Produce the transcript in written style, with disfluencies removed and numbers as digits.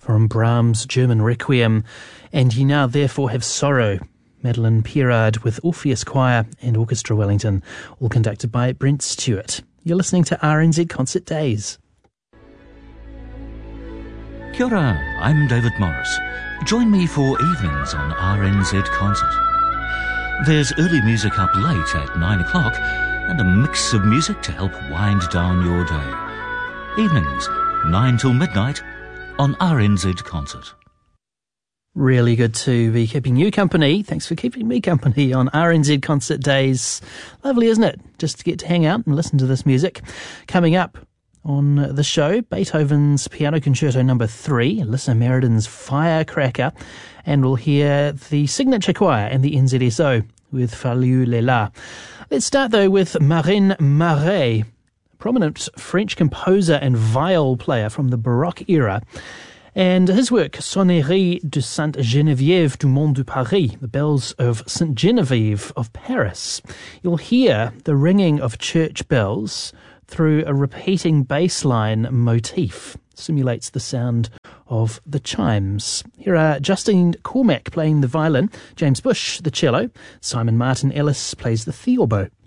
from Brahms' German Requiem, and Ye Now Therefore Have Sorrow, Madeleine Pierard with Orpheus Choir and Orchestra Wellington, all conducted by Brent Stewart. You're listening to RNZ Concert Days. Kia ora, I'm David Morris. Join me for evenings on RNZ Concert. There's early music up late at 9 o'clock and a mix of music to help wind down your day. Evenings, 9 till midnight on RNZ Concert. Really good to be keeping you company. Thanks for keeping me company on RNZ Concert Days. Lovely, isn't it? Just to get to hang out and listen to this music. Coming up on the show, Beethoven's Piano Concerto No. 3, Alyssa Meriden's Firecracker, and we'll hear the Signature Choir and the NZSO with Fallu Lela. Let's start though with Marin Marais, a prominent French composer and viol player from the Baroque era. And his work, Sonnerie de Sainte Geneviève du Mont de Paris, the bells of Saint Genevieve of Paris. You'll hear the ringing of church bells through a repeating bass line motif. Simulates the sound of the chimes. Here are Justine Cormack playing the violin, James Bush the cello, Simon Martin Ellis plays the theorbo.